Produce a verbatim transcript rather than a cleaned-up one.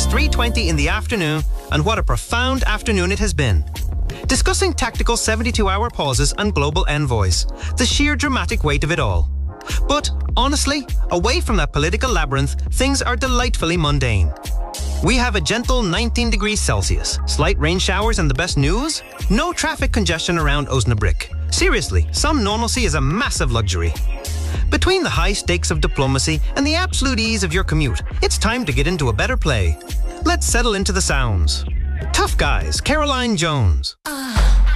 is three twenty in the afternoon, and what a profound afternoon it has been. Discussing tactical seventy-two hour pauses and global envoys, the sheer dramatic weight of it all. But, honestly, away from that political labyrinth, things are delightfully mundane. We have a gentle nineteen degrees Celsius, slight rain showers, and the best news? No traffic congestion around Osnabrück. Seriously, some normalcy is a massive luxury. Between the high stakes of diplomacy and the absolute ease of your commute, it's time to get into a better play. Let's settle into the sounds. Tough Guys, Caroline Jones.